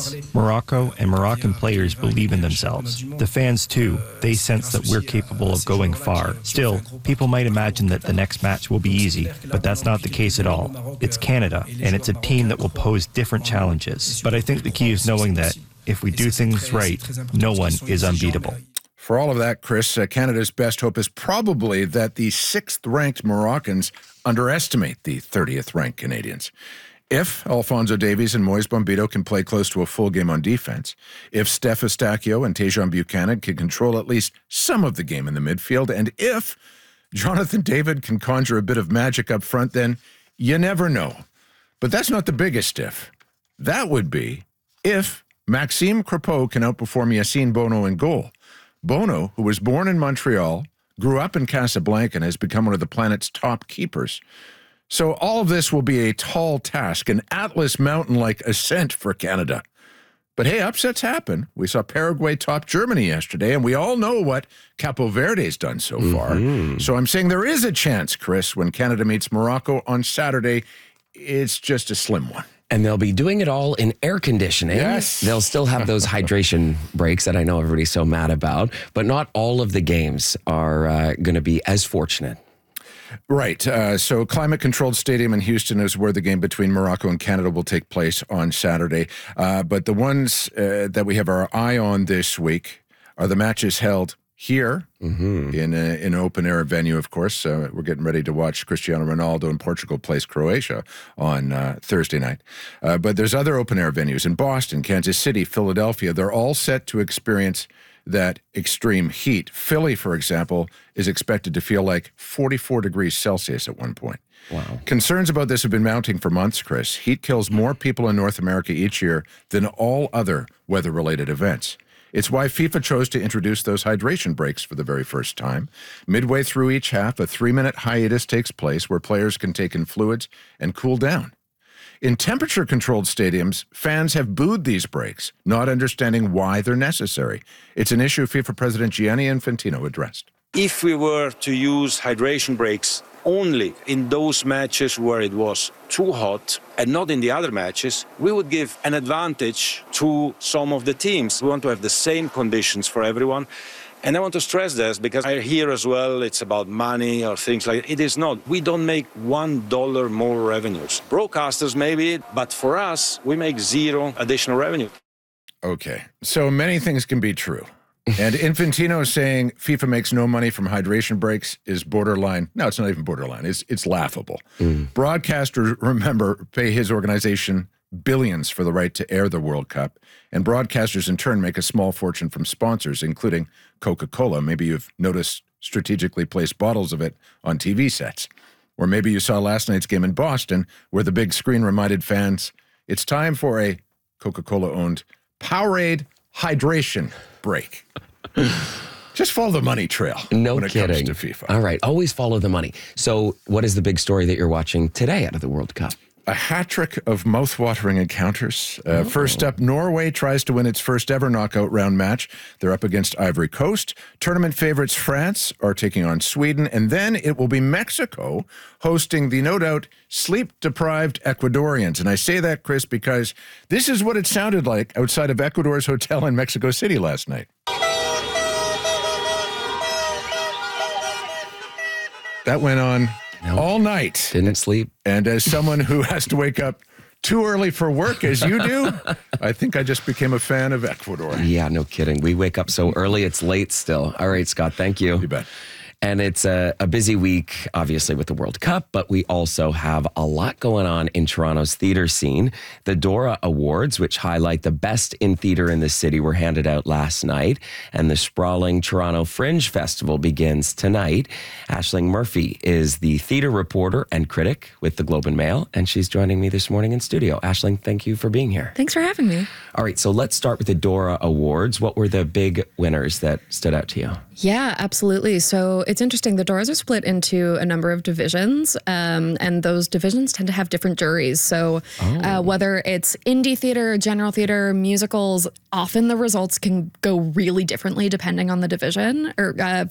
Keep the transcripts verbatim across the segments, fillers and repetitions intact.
Yes, Morocco and Moroccan players believe in themselves. The fans, too, they sense that we're capable of going far. Still, people might imagine that the next match will be easy, but that's not the case at all. It's Canada, and it's a team that will pose different challenges. But I think the key is knowing that if we do things right, no one is unbeatable. For all of that, Chris, uh, Canada's best hope is probably that the sixth-ranked Moroccans underestimate the thirtieth-ranked Canadians. If Alphonso Davies and Moise Bombito can play close to a full game on defense, if Steph Eustáquio and Tajon Buchanan can control at least some of the game in the midfield, and if Jonathan David can conjure a bit of magic up front, then you never know. But that's not the biggest if. That would be if Maxime Crepeau can outperform Yacine Bono in goal. Bono, who was born in Montreal, grew up in Casablanca, and has become one of the planet's top keepers. So all of this will be a tall task, an Atlas Mountain-like ascent for Canada. But hey, upsets happen. We saw Paraguay top Germany yesterday, and we all know what Capo Verde's done so far. Mm-hmm. So I'm saying there is a chance, Chris, when Canada meets Morocco on Saturday. It's just a slim one. And they'll be doing it all in air conditioning. Yes. They'll still have those hydration breaks that I know everybody's so mad about, but not all of the games are uh, going to be as fortunate. Right. Uh, so climate-controlled stadium in Houston is where the game between Morocco and Canada will take place on Saturday. Uh, but the ones uh, that we have our eye on this week are the matches held here mm-hmm. in, a, in an open-air venue, of course. Uh, we're getting ready to watch Cristiano Ronaldo in Portugal place Croatia on uh, Thursday night. Uh, but there's other open-air venues in Boston, Kansas City, Philadelphia. They're all set to experience that extreme heat. Philly, for example, is expected to feel like forty-four degrees Celsius at one point. Wow. Concerns about this have been mounting for months, Chris. Heat kills more people in North America each year than all other weather-related events. It's why FIFA chose to introduce those hydration breaks for the very first time. Midway through each half, a three-minute hiatus takes place where players can take in fluids and cool down. In temperature-controlled stadiums, fans have booed these breaks, not understanding why they're necessary. It's an issue FIFA President Gianni Infantino addressed. If we were to use hydration breaks only in those matches where it was too hot and not in the other matches, we would give an advantage to some of the teams. We want to have the same conditions for everyone. And I want to stress this because I hear as well it's about money or things like that. It is not. We don't make one dollar more revenues. Broadcasters maybe, but for us, we make zero additional revenue. Okay, so many things can be true. And Infantino saying FIFA makes no money from hydration breaks is borderline. No, it's not even borderline. It's, it's laughable. Mm. Broadcasters, remember, pay his organization billions for the right to air the World Cup, and broadcasters in turn make a small fortune from sponsors, including Coca-Cola. Maybe you've noticed strategically placed bottles of it on T V sets. Or maybe you saw last night's game in Boston where the big screen reminded fans it's time for a Coca-Cola-owned Powerade hydration break. Just follow the money trail no when it kidding. comes to FIFA. All right, always follow the money. So what is the big story that you're watching today out of the World Cup? A hat trick of mouth-watering encounters. Uh, oh. First up, Norway tries to win its first ever knockout round match. They're up against Ivory Coast. Tournament favorites France are taking on Sweden. And then it will be Mexico hosting the no doubt sleep-deprived Ecuadorians. And I say that, Chris, because this is what it sounded like outside of Ecuador's hotel in Mexico City last night. That went on Nope. all night. Didn't sleep. And as someone who has to wake up too early for work, as you do, I think I just became a fan of Ecuador. Yeah, no kidding. We wake up so early, it's late still. All right, Scott, thank you. You bet. And it's a, a busy week, obviously, with the World Cup, but we also have a lot going on in Toronto's theater scene. The Dora Awards, which highlight the best in theater in the city, were handed out last night, and the sprawling Toronto Fringe Festival begins tonight. Aisling Murphy is the theater reporter and critic with the Globe and Mail, and she's joining me this morning in studio. Aisling, thank you for being here. Thanks for having me. All right, so let's start with the Dora Awards. What were the big winners that stood out to you? Yeah, absolutely. So it's interesting. The Doras are split into a number of divisions, um, and those divisions tend to have different juries. So oh. uh, whether it's indie theater, general theater, musicals, often the results can go really differently depending on the division or uh, for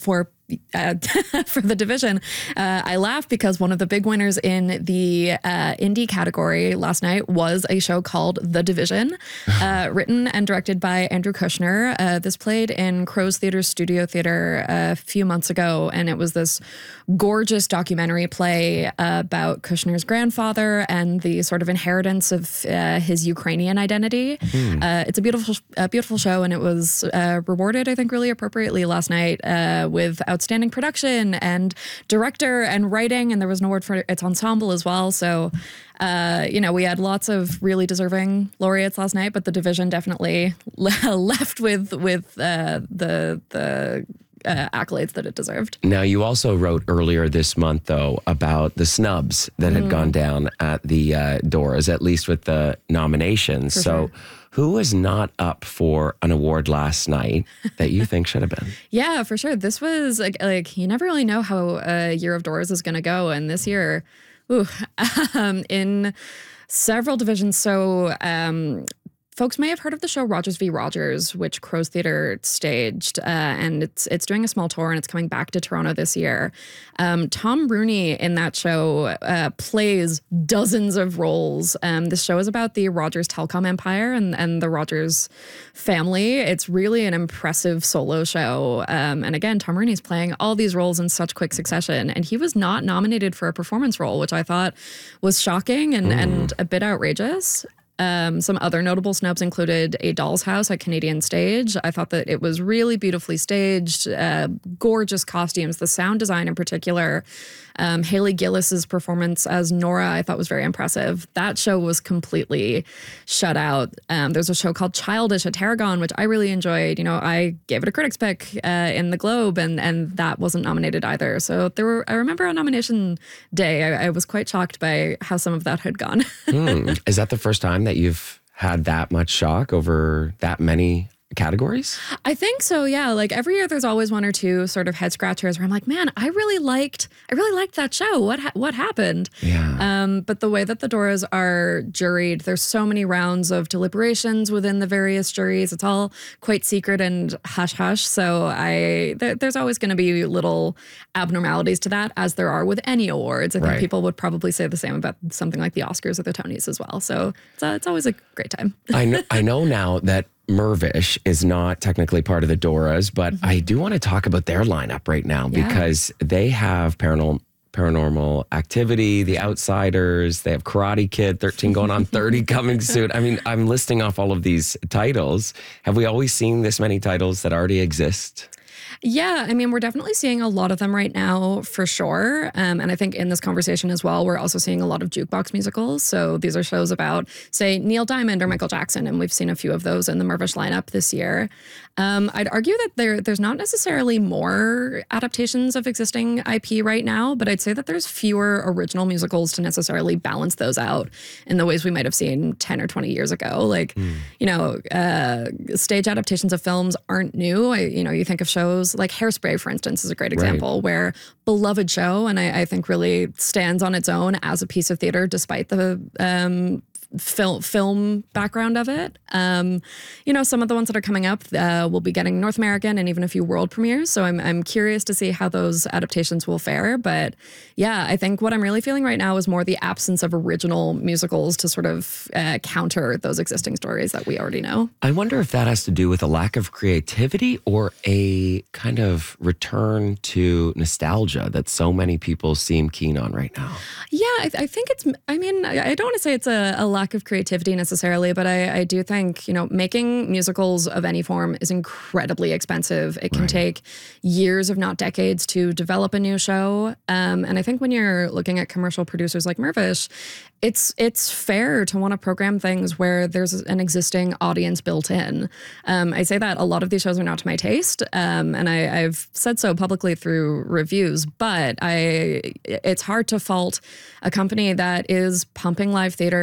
uh, for the division. Uh, I laugh because one of the big winners in the uh, indie category last night was a show called The Division, uh, written and directed by Andrew Kushner. Uh, this played in Crow's Theatre Studio Theatre a few months ago, and it was this gorgeous documentary play about Kushner's grandfather and the sort of inheritance of uh, his Ukrainian identity. Mm. Uh, it's a beautiful, a beautiful show, and it was uh, rewarded, I think, really appropriately last night uh, with outstanding production and director and writing, and there was an award for its ensemble as well. So, uh, you know, we had lots of really deserving laureates last night, but the division definitely left with with uh, the the. Uh, accolades that it deserved. Now, you also wrote earlier this month, though, about the snubs that had mm. gone down at the uh, Doras, at least with the nominations. For so sure. Who was not up for an award last night that you think should have been? Yeah, for sure. This was like, like you never really know how a year of Doras is going to go. And this year, ooh, um, in several divisions. So, um, folks may have heard of the show Rogers v. Rogers, which Crow's Theatre staged, uh, and it's it's doing a small tour, and it's coming back to Toronto this year. Um, Tom Rooney in that show uh, plays dozens of roles. Um, this show is about the Rogers telecom empire and, and the Rogers family. It's really an impressive solo show. Um, and again, Tom Rooney's playing all these roles in such quick succession, and he was not nominated for a performance role, which I thought was shocking and, mm. and a bit outrageous. Um, some other notable snubs included A Doll's House at Canadian Stage. I thought that it was really beautifully staged, uh, gorgeous costumes, the sound design in particular. Um, Haley Gillis's performance as Nora, I thought was very impressive. That show was completely shut out. Um, there's a show called Childish at Tarragon, which I really enjoyed. You know, I gave it a critics pick uh, in the Globe, and and that wasn't nominated either. So there were. I remember on nomination day, I, I was quite shocked by how some of that had gone. hmm. Is that the first time that you've had that much shock over that many categories? I think so, yeah. Like every year there's always one or two sort of head scratchers where I'm like, man, I really liked I really liked that show. What ha- what happened? Yeah. Um, but the way that the Doras are juried, there's so many rounds of deliberations within the various juries. It's all quite secret and hush hush. So I there, there's always going to be little abnormalities to that, as there are with any awards. I think right. people would probably say the same about something like the Oscars or the Tonys as well. So it's, uh, it's always a great time. I know I know now that Mirvish is not technically part of the Doras, but mm-hmm. I do want to talk about their lineup right now yeah. because they have paranormal paranormal activity, The Outsiders, they have Karate Kid, thirteen going on thirty coming soon. I mean, I'm listing off all of these titles. Have we always seen this many titles that already exist? Yeah, I mean, we're definitely seeing a lot of them right now for sure. Um, and I think in this conversation as well, we're also seeing a lot of jukebox musicals. So these are shows about, say, Neil Diamond or Michael Jackson. And we've seen a few of those in the Mirvish lineup this year. Um, I'd argue that there there's not necessarily more adaptations of existing I P right now, but I'd say that there's fewer original musicals to necessarily balance those out in the ways we might have seen ten or twenty years ago. Like, mm. you know, uh, stage adaptations of films aren't new. I, you know, you think of shows like Hairspray, for instance, is a great example, right. where beloved show, and I, I think really stands on its own as a piece of theater despite the um, film film background of it. Um, you know, some of the ones that are coming up uh, will be getting North American and even a few world premieres. So I'm I'm curious to see how those adaptations will fare. But yeah, I think what I'm really feeling right now is more the absence of original musicals to sort of uh, counter those existing stories that we already know. I wonder if that has to do with a lack of creativity or a kind of return to nostalgia that so many people seem keen on right now. Yeah, I, I think it's, I mean, I, I don't want to say it's a, a lack of creativity necessarily, but I, I do think, you know, making musicals of any form is incredibly expensive. It can right. take years, if not decades, to develop a new show. Um, and I think when you're looking at commercial producers like Mirvish, it's it's fair to want to program things where there's an existing audience built in. Um, I say that a lot of these shows are not to my taste, um, and I, I've said so publicly through reviews, but I it's hard to fault a company that is pumping live theater into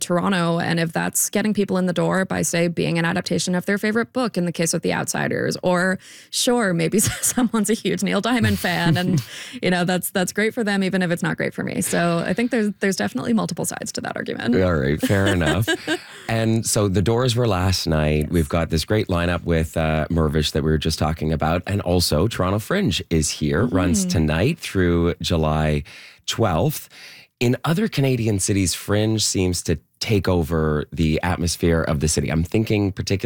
Toronto. And if that's getting people in the door by, say, being an adaptation of their favorite book in the case of The Outsiders, or sure, maybe someone's a huge Neil Diamond fan and, you know, that's that's great for them, even if it's not great for me. So I think there's, there's definitely multiple sides to that argument. All right, fair enough. And so the Doors were last night. We've got this great lineup with uh, Mirvish that we were just talking about. And also Toronto Fringe is here, mm-hmm. runs tonight through July twelfth. In other Canadian cities, Fringe seems to take over the atmosphere of the city. I'm thinking particularly